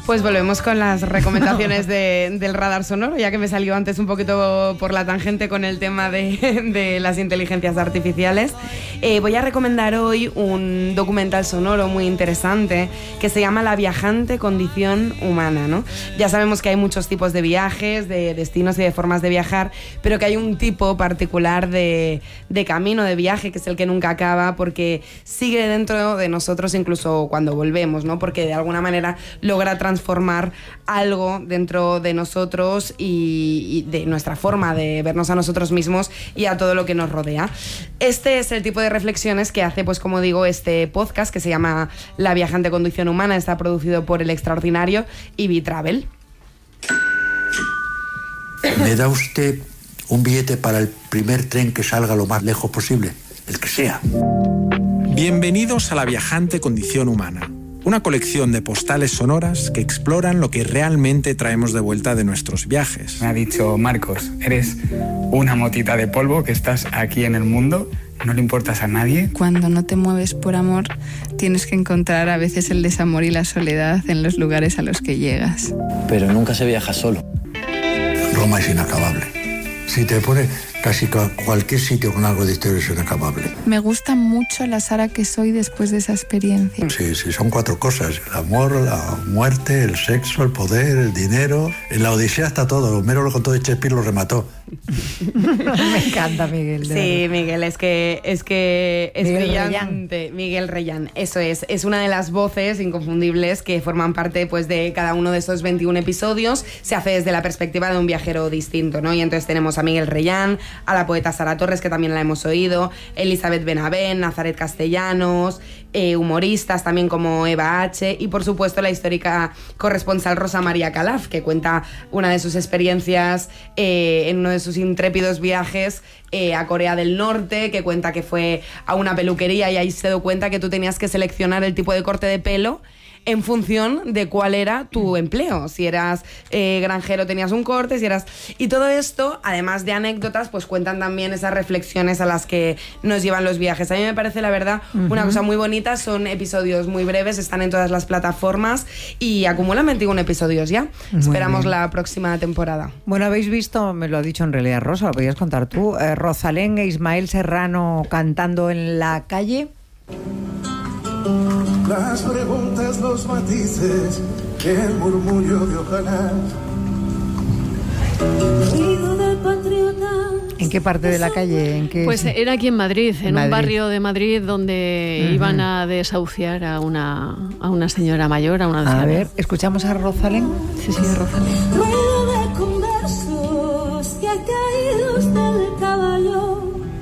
Pues volvemos con las recomendaciones del radar sonoro, ya que me salió antes un poquito por la tangente con el tema de las inteligencias artificiales. Voy a recomendar hoy un documental sonoro muy interesante que se llama La viajante condición humana, ¿no? Ya sabemos que hay muchos tipos de viajes, de destinos y de formas de viajar, pero que hay un tipo particular de camino, de viaje, que es el que nunca acaba, porque sigue dentro de nosotros incluso cuando volvemos, ¿no? Porque de alguna manera logra transformar algo dentro de nosotros y de nuestra forma de vernos a nosotros mismos y a todo lo que nos rodea. Este es el tipo de reflexiones que hace, pues como digo, este podcast que se llama La viajante condición humana. Está producido por el extraordinario Ibi Travel. ¿Me da usted un billete para el primer tren que salga lo más lejos posible? El que sea. Bienvenidos a La viajante condición humana. Una colección de postales sonoras que exploran lo que realmente traemos de vuelta de nuestros viajes. Me ha dicho Marcos, eres una motita de polvo que estás aquí en el mundo, no le importas a nadie. Cuando no te mueves por amor, tienes que encontrar a veces el desamor y la soledad en los lugares a los que llegas. Pero nunca se viaja solo. Roma es inacabable. Si te pones casi cualquier sitio con algo de historia es inacabable. Me gusta mucho la Sara que soy después de esa experiencia. Sí, son 4 cosas: el amor, la muerte, el sexo, el poder, el dinero. En la Odisea está todo. Homero lo contó de Shakespeare, lo remató. Me encanta Miguel. Sí, Miguel, es que es Miguel brillante. Reyán. Miguel Reyán, eso es una de las voces inconfundibles que forman parte, pues, de cada uno de estos 21 episodios. Se hace desde la perspectiva de un viajero distinto, ¿no? Y entonces tenemos a Miguel Reyán, a la poeta Sara Torres, que también la hemos oído, Elizabeth Benavent, Nazaret Castellanos, humoristas también como Eva H. y, por supuesto, la histórica corresponsal Rosa María Calaf, que cuenta una de sus experiencias en uno de sus intrépidos viajes a Corea del Norte, que cuenta que fue a una peluquería y ahí se dio cuenta que tú tenías que seleccionar el tipo de corte de pelo en función de cuál era tu empleo. Si eras granjero tenías un corte, si eras... Y todo esto, además de anécdotas, pues cuentan también esas reflexiones a las que nos llevan los viajes. A mí me parece, la verdad, una cosa muy bonita. Son episodios muy breves, están en todas las plataformas y acumulan 21 episodios ya. Esperamos la próxima temporada. Bueno, habéis visto, me lo ha dicho en realidad Rosa, lo podías contar tú, Rosalén e Ismael Serrano cantando en la calle. Las preguntas, los matices, el murmullo de ojalá. ¿En qué parte de la calle? ¿En qué? Pues era aquí en Madrid, en un barrio de Madrid donde iban a desahuciar a una señora mayor, a una anciana. A ver, ¿escuchamos a Rosalén? Sí, Rosalén. Ruido de conversos que caídos del caballo.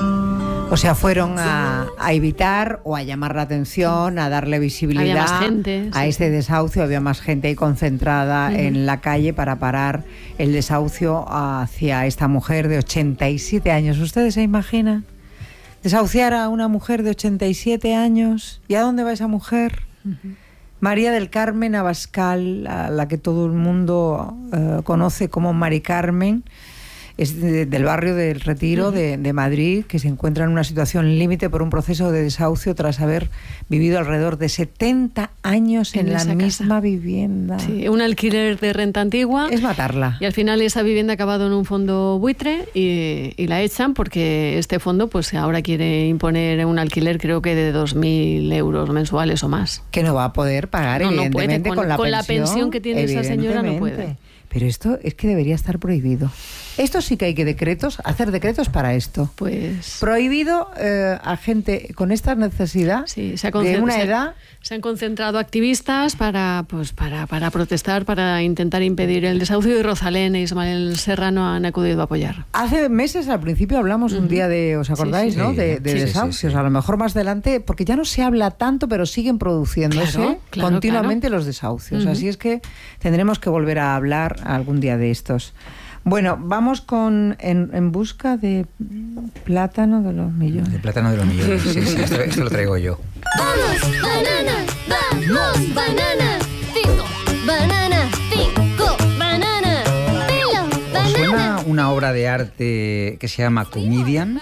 O sea, fueron a evitar o a llamar la atención, a darle visibilidad. Había más gente, a este desahucio. Había más gente ahí concentrada en la calle para parar el desahucio hacia esta mujer de 87 años. ¿Ustedes se imaginan? Desahuciar a una mujer de 87 años. ¿Y a dónde va esa mujer? María del Carmen Abascal, a la que todo el mundo conoce como Mari Carmen. Es del barrio del Retiro de Madrid, que se encuentra en una situación límite por un proceso de desahucio tras haber vivido alrededor de 70 años en la misma vivienda. Sí, un alquiler de renta antigua. Es matarla. Y al final esa vivienda ha acabado en un fondo buitre y la echan porque este fondo pues ahora quiere imponer un alquiler, creo que de 2.000 euros mensuales o más. Que no va a poder pagar, evidentemente, no puede. Con la pensión que tiene esa señora no puede. Pero esto es que debería estar prohibido. Esto sí que hay que hacer decretos para esto. Pues prohibido a gente con esta necesidad de una edad. Se han concentrado activistas para protestar, para intentar impedir el desahucio, y Rosalén e Ismael Serrano han acudido a apoyar. Hace meses, al principio, hablamos un día de, ¿os acordáis, no? De desahucios. A lo mejor más adelante, porque ya no se habla tanto, pero siguen produciéndose continuamente los desahucios. Así es que tendremos que volver a hablar algún día de estos. Bueno, vamos con en busca de plátano de los millones. De plátano de los millones, sí, esto lo traigo yo. ¡Vamos, banana! ¡Vamos, banana! 5, banana, 5, banana, pelo, banana. ¿Os suena una obra de arte que se llama Comedian?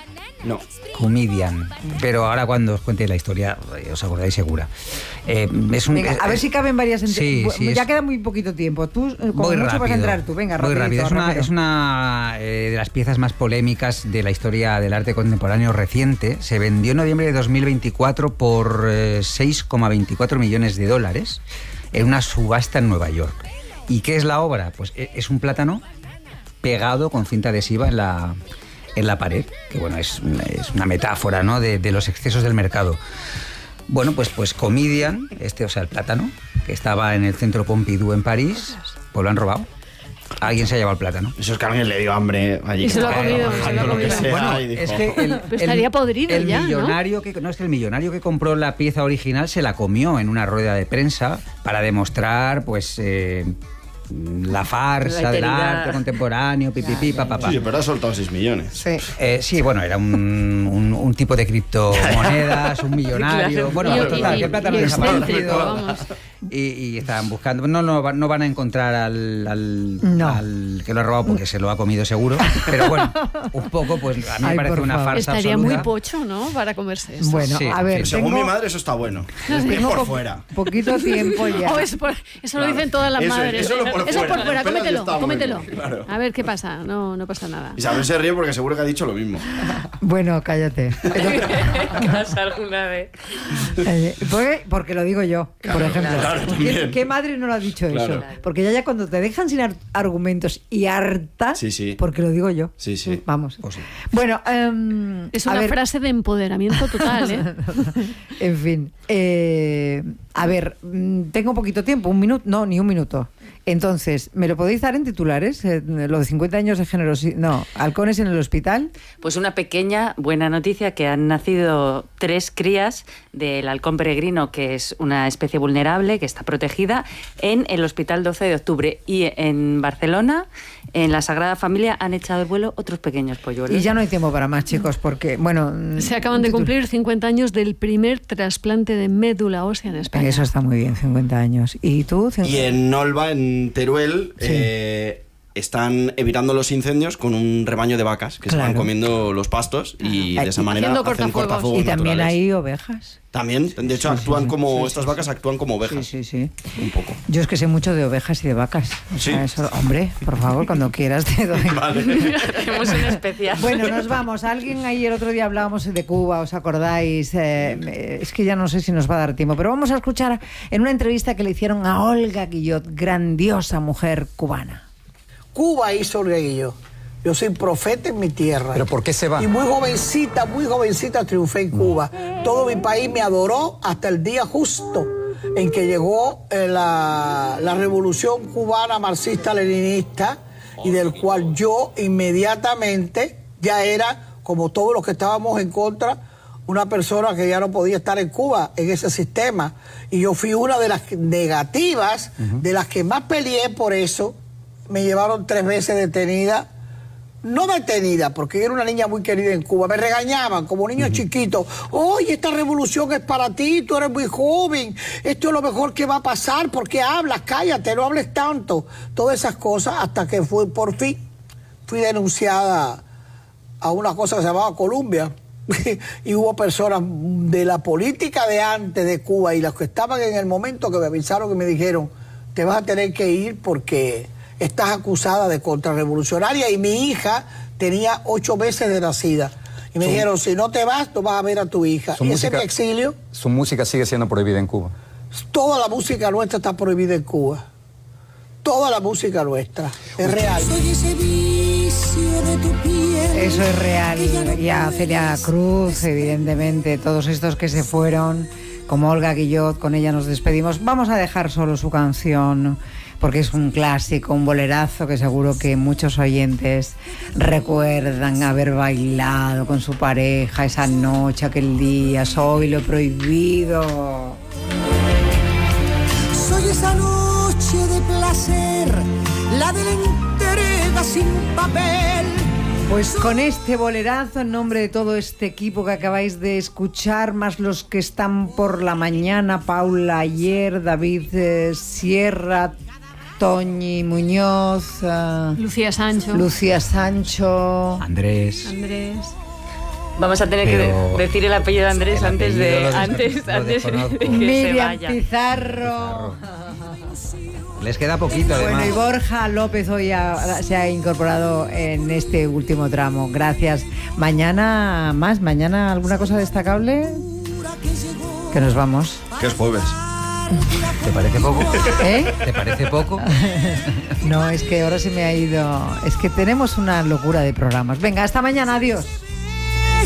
No. Comedian. Pero ahora cuando os cuente la historia, os acordáis segura. Venga, a ver si caben varias... Sí, ya queda muy poquito tiempo. Tú, como voy mucho rápido, vas a entrar tú. Venga, voy rapidito, rápido. Es una de las piezas más polémicas de la historia del arte contemporáneo reciente. Se vendió en noviembre de 2024 por $6,24 millones en una subasta en Nueva York. ¿Y qué es la obra? Pues es un plátano pegado con cinta adhesiva en la pared, que bueno, es una metáfora, ¿no?, de los excesos del mercado. Bueno, pues Comedian, o sea, el plátano, que estaba en el centro Pompidou en París, pues lo han robado. Alguien se ha llevado el plátano. Eso es que alguien le dio hambre allí. Y se lo ha comido. Bueno, es que estaría podrido el ya, millonario, ¿no? Es que el millonario que compró la pieza original se la comió en una rueda de prensa para demostrar, pues... la farsa del arte contemporáneo, pipipi, papá. Sí, pero ha soltado 6 millones. Sí, bueno, era un tipo de criptomonedas, un millonario. Bueno, total, que el plátano desaparecido. Y estaban buscando. No van a encontrar al que lo ha robado porque se lo ha comido seguro. Pero bueno, un poco, pues a mí me parece una farsa Estaría absoluta. muy pocho, ¿no?, para comerse eso. Bueno, a ver, según mi madre eso está bueno. Es por fuera. Poquito tiempo ya. Eso lo dicen todas las madres. Eso por fuera, cómetelo. Claro. A ver qué pasa. No pasa nada. Isabel se ríe porque seguro que ha dicho lo mismo. Bueno, cállate. ¿Qué pasa alguna vez? Porque lo digo yo, por ejemplo. Claro, ¿Qué madre no lo ha dicho eso? Porque ya cuando te dejan sin argumentos y harta, porque lo digo yo. Sí. Vamos. Bueno, es una frase de empoderamiento total, ¿eh? En fin. A ver, tengo poquito tiempo, un minuto. No, ni un minuto. Entonces, ¿me lo podéis dar en titulares? Lo de 50 años de generosidad. No, halcones en el hospital. Pues una pequeña buena noticia, que han nacido 3 crías del halcón peregrino, que es una especie vulnerable, que está protegida, en el Hospital 12 de Octubre. Y en Barcelona, en la Sagrada Familia, han echado el vuelo otros pequeños polluelos. Y ya no hay tiempo para más, chicos, porque, bueno... Se acaban de cumplir 50 años del primer trasplante de médula ósea en España. Eso está muy bien, 50 años. ¿Y tú? Y en Olva, en Teruel, están evitando los incendios con un rebaño de vacas que se van comiendo los pastos y de esa manera hacen cortafuegos. Y también naturales. hay ovejas. También, de hecho, estas vacas actúan como ovejas. Sí. Un poco. Yo es que sé mucho de ovejas y de vacas. O sea, eso, hombre, por favor, cuando quieras te doy. Vale. Hacemos un especial. Bueno, nos vamos. Alguien ahí el otro día hablábamos de Cuba, ¿os acordáis? Es que ya no sé si nos va a dar tiempo, pero vamos a escuchar en una entrevista que le hicieron a Olga Guillot, grandiosa mujer cubana. Cuba hizo Olga Guillot. Yo soy profeta en mi tierra. ¿Pero por qué se va? Y muy jovencita triunfé en Cuba. Todo mi país me adoró hasta el día justo en que llegó la revolución cubana marxista-leninista y del cual yo inmediatamente ya era, como todos los que estábamos en contra, una persona que ya no podía estar en Cuba, en ese sistema. Y yo fui una de las negativas, de las que más peleé por eso. Me llevaron 3 veces detenida. No detenida, porque yo era una niña muy querida en Cuba. Me regañaban como niño chiquito. Oye, esta revolución es para ti, tú eres muy joven. Esto es lo mejor que va a pasar. ¿Por qué hablas? Cállate, no hables tanto. Todas esas cosas hasta que por fin fui denunciada a una cosa que se llamaba Colombia. Y hubo personas de la política de antes de Cuba y las que estaban en el momento que me avisaron y me dijeron, te vas a tener que ir porque estás acusada de contrarrevolucionaria. Y mi hija tenía 8 meses de nacida. Y me dijeron, si no te vas, no vas a ver a tu hija. Y ese es mi exilio. ¿Su música sigue siendo prohibida en Cuba? Toda la música nuestra está prohibida en Cuba. Toda la música nuestra. Es real. Eso es real. Y a Celia Cruz, evidentemente, todos estos que se fueron, como Olga Guillot, con ella nos despedimos. Vamos a dejar solo su canción, porque es un clásico, un bolerazo que seguro que muchos oyentes recuerdan haber bailado con su pareja esa noche, aquel día. Soy lo prohibido. Soy esa noche de placer, la de la entrega sin papel. Pues con este bolerazo, en nombre de todo este equipo que acabáis de escuchar, más los que están por la mañana, Paula Ayer, David Sierra, Toñi Muñoz, Lucía Sancho, Andrés, Vamos a tener que decir el apellido de Andrés antes de que Miriam se vaya. Pizarro. Les queda poquito, además. Bueno, y Borja López hoy se ha incorporado en este último tramo. Gracias. Mañana más. ¿Mañana alguna cosa destacable? Que nos vamos. Que es jueves. ¿Te parece poco? ¿Eh? ¿Te parece poco? No, es que ahora se me ha ido. Es que tenemos una locura de programas. Venga, hasta mañana. Adiós.